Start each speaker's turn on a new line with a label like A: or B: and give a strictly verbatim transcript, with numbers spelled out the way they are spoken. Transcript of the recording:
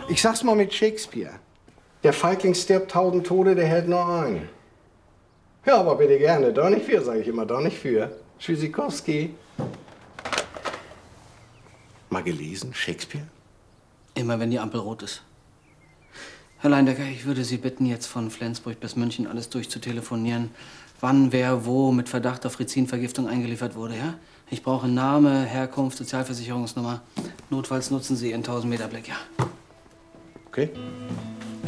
A: Ich sag's mal mit Shakespeare. Der Feigling stirbt tausend Tode, der hält nur einen. Ja, aber bitte gerne. Doch nicht für, sage ich immer. Doch nicht für. Tschüssikowski. Mal gelesen, Shakespeare?
B: Immer wenn die Ampel rot ist. Herr Leindecker, ich würde Sie bitten, jetzt von Flensburg bis München alles durchzutelefonieren. Wann, wer, wo mit Verdacht auf Rizinvergiftung eingeliefert wurde, ja? Ich brauche Name, Herkunft, Sozialversicherungsnummer. Notfalls nutzen Sie Ihren tausend Meter Blick, ja?
A: Okay.